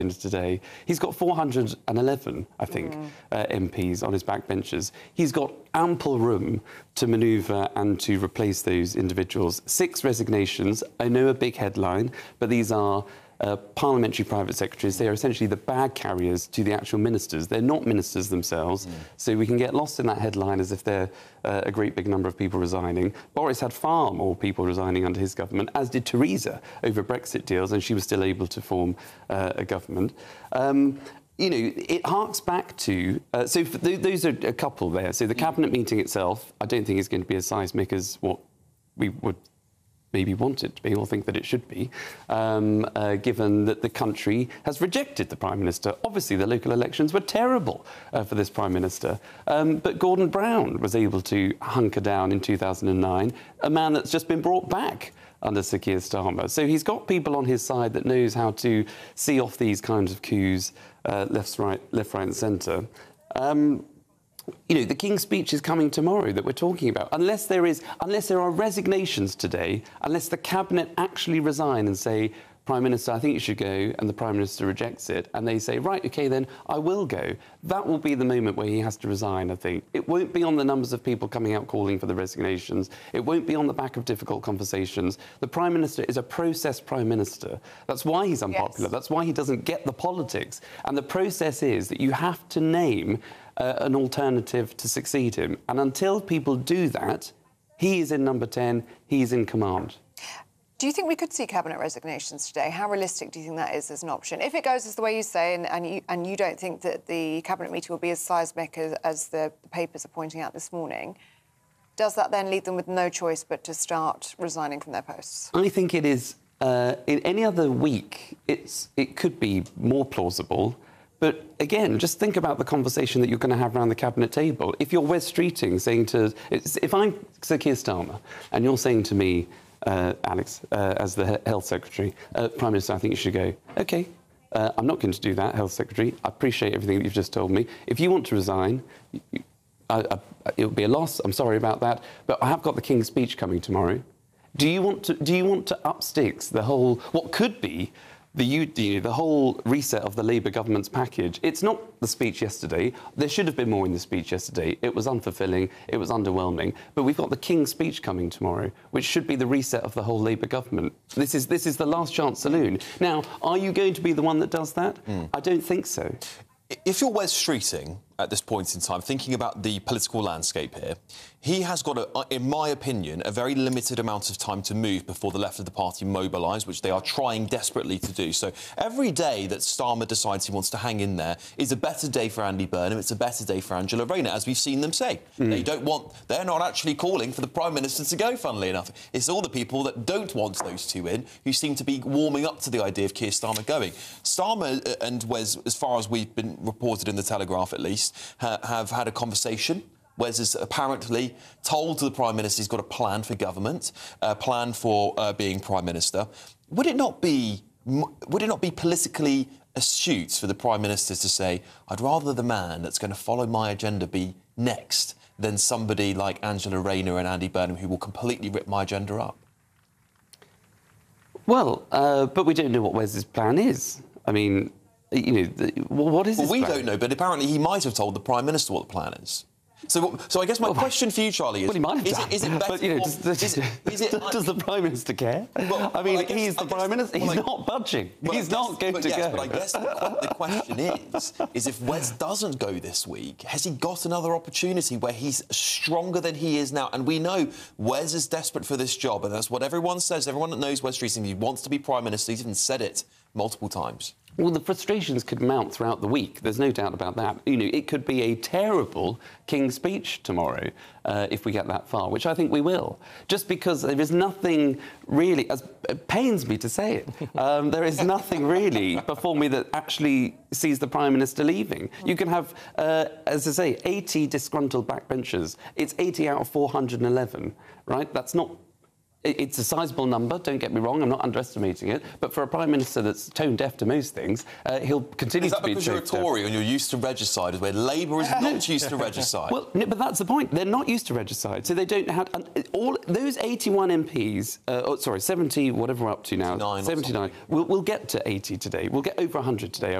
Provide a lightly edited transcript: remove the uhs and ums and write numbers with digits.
today. He's got 411, I think, MPs on his backbenchers. He's got ample room to manoeuvre and to replace those individuals. 6 resignations. I know a big headline, but these are parliamentary private secretaries. They are essentially the bag carriers to the actual ministers. They're not ministers themselves, so we can get lost in that headline as if they're a great big number of people resigning. Boris had far more people resigning under his government, as did Theresa over Brexit deals, and she was still able to form a government. You know, it harks back to... those are a couple there. So the cabinet meeting itself, I don't think is going to be as seismic as what we would maybe want it to be or think that it should be, given that the country has rejected the Prime Minister. Obviously, the local elections were terrible for this Prime Minister. But Gordon Brown was able to hunker down in 2009, a man that's just been brought back under Sir Keir Starmer. So he's got people on his side that knows how to see off these kinds of coups left, right and centre. You know, the King's speech is coming tomorrow that we're talking about. Unless there are resignations today, unless the Cabinet actually resign and say, Prime Minister, I think you should go, and the Prime Minister rejects it, and they say, right, OK, then I will go. That will be the moment where he has to resign, I think. It won't be on the numbers of people coming out calling for the resignations. It won't be on the back of difficult conversations. The Prime Minister is a process Prime Minister. That's why he's unpopular. Yes. That's why he doesn't get the politics. And the process is that you have to name an alternative to succeed him. And until people do that, he is in number 10, he's in command. Do you think we could see cabinet resignations today? How realistic do you think that is as an option? If it goes as the way you say, and you don't think that the cabinet meeting will be as seismic as the papers are pointing out this morning, does that then leave them with no choice but to start resigning from their posts? I think it is. In any other week, it could be more plausible. But again, just think about the conversation that you're going to have around the cabinet table. If you're Wes Streeting saying to... If I'm Sir Keir Starmer and you're saying to me, Alex, as the Health Secretary, Prime Minister, I think you should go. OK, I'm not going to do that, Health Secretary. I appreciate everything that you've just told me. If you want to resign, it'll be a loss. I'm sorry about that. But I have got the King's speech coming tomorrow. Do you want to up sticks the whole... What could be... the whole reset of the Labour government's package? It's not the speech yesterday. There should have been more in the speech yesterday. It was unfulfilling. It was underwhelming. But we've got the King's speech coming tomorrow, which should be the reset of the whole Labour government. This is the last chance saloon. Now, are you going to be the one that does that? I don't think so. If you're Wes Streeting at this point in time, thinking about the political landscape here, he has got, in my opinion, a very limited amount of time to move before the left of the party mobilise, which they are trying desperately to do. So every day that Starmer decides he wants to hang in there is a better day for Andy Burnham, it's a better day for Angela Rayner, as we've seen them say. They're not actually calling for the Prime Minister to go, funnily enough. It's all the people that don't want those two in who seem to be warming up to the idea of Keir Starmer going. Starmer and Wes, as far as we've been reported in the Telegraph at least, have had a conversation. Wes has apparently told the Prime Minister he's got a plan for government, a plan for being Prime Minister. Would it not be politically astute for the Prime Minister to say, I'd rather the man that's going to follow my agenda be next than somebody like Angela Rayner and Andy Burnham who will completely rip my agenda up? Well, but we don't know what Wes's plan is. I mean... You know, what is his plan? We don't know, but apparently he might have told the Prime Minister what the plan is. So I guess my question for you, Charlie, is... Well, he might have done. Is it better... But, you know, does the Prime Minister care? I mean, he's the Prime Minister. He's not budging. He's not going to go. But I guess the question is if Wes doesn't go this week, has he got another opportunity where he's stronger than he is now? And we know Wes is desperate for this job, and that's what everyone says. Everyone that knows Wes Streeting, he wants to be Prime Minister. He's even said it multiple times. Well, the frustrations could mount throughout the week. There's no doubt about that. You know, it could be a terrible King's speech tomorrow if we get that far, which I think we will. Just because there is nothing really, as it pains me to say it, there is nothing really before me that actually sees the Prime Minister leaving. You can have, as I say, 80 disgruntled backbenchers. It's 80 out of 411, right? That's not It's a sizable number, don't get me wrong, I'm not underestimating it, but for a Prime Minister that's tone deaf to most things, he'll continue to be... Is that because you're a Tory and you're used to regicide, where Labour is not used to regicide? Well, no, but that's the point. They're not used to regicide, so they don't have... all those 81 MPs, 70, whatever we're up to now, 79, we'll get to 80 today. We'll get over 100 today.